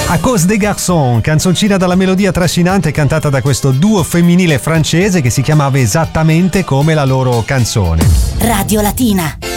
A cause des garçons, canzoncina dalla melodia trascinante cantata da questo duo femminile francese che si chiamava esattamente come la loro canzone. Radio Latina.